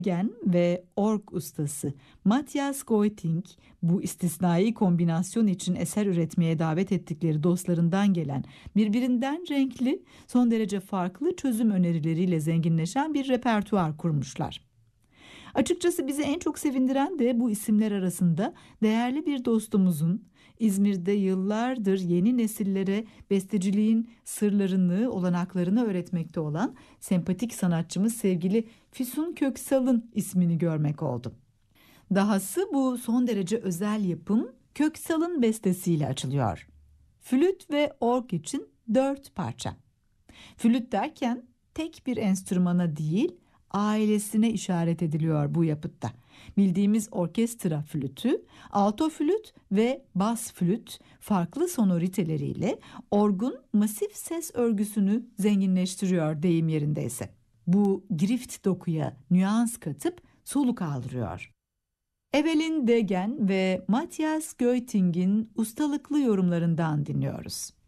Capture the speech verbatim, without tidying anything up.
Gen ve org ustası Matthias Goiting, bu istisnai kombinasyon için eser üretmeye davet ettikleri dostlarından gelen birbirinden renkli, son derece farklı çözüm önerileriyle zenginleşen bir repertuar kurmuşlar. Açıkçası bizi en çok sevindiren de bu isimler arasında değerli bir dostumuzun İzmir'de yıllardır yeni nesillere besteciliğin sırlarını, olanaklarını öğretmekte olan sempatik sanatçımız sevgili Füsun Köksal'ın ismini görmek oldu. Dahası bu son derece özel yapım Köksal'ın bestesiyle açılıyor. Flüt ve org için dört parça. Flüt derken tek bir enstrümana değil, ailesine işaret ediliyor bu yapıtta. Bildiğimiz orkestra flütü, alto flüt ve bas flüt farklı sonoriteleriyle orgun masif ses örgüsünü zenginleştiriyor deyim yerindeyse. Bu girift dokuya nüans katıp soluk aldırıyor. Evelyn Degen ve Matthias Goiting'in ustalıklı yorumlarından dinliyoruz.